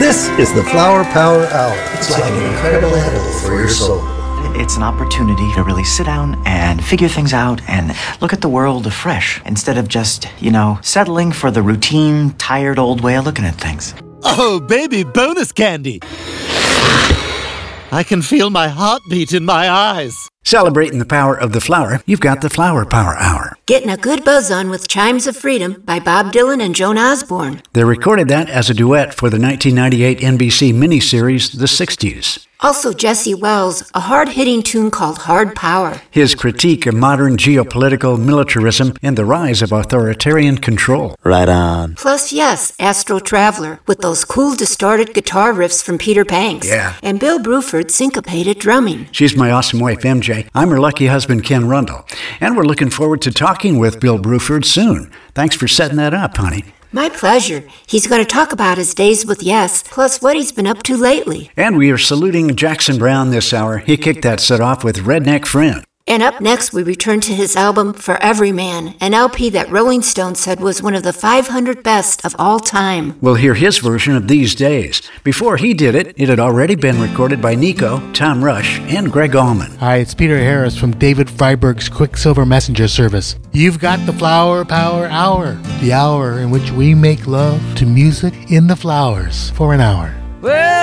This is the Flower Power Hour. It's like an incredible edible for your soul. It's an opportunity to really sit down and figure things out and look at the world afresh instead of just, settling for the routine, tired old way of looking at things. Oh, baby, bonus candy! I can feel my heartbeat in my eyes. Celebrating the power of the flower, you've got the Flower Power Hour. Getting a good buzz on with Chimes of Freedom by Bob Dylan and Joan Osborne. They recorded that as a duet for the 1998 NBC miniseries, The 60s. Also Jesse Wells, a hard-hitting tune called Hard Power. His critique of modern geopolitical militarism and the rise of authoritarian control. Right on. Plus, yes, Astro Traveler, with those cool distorted guitar riffs from Peter Banks. Yeah. And Bill Bruford syncopated drumming. She's my awesome wife, MJ. I'm her lucky husband, Ken Rundle. And we're looking forward to talking with Bill Bruford soon. Thanks for setting that up, honey. My pleasure. He's going to talk about his days with Yes, plus what he's been up to lately. And we are saluting Jackson Browne this hour. He kicked that set off with Redneck Friend. And up next, we return to his album For Every Man, an LP that Rolling Stone said was one of the 500 best of all time. We'll hear his version of These Days. Before he did it, it had already been recorded by Nico, Tom Rush, and Greg Allman. Hi, it's Peter Harris from David Freiberg's Quicksilver Messenger Service. You've got the Flower Power Hour, the hour in which we make love to music in the flowers for an hour.